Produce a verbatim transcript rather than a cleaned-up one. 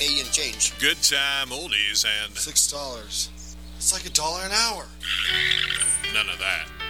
eighty and change. Good time oldies and Six dollars. It's like a dollar an hour. none of that.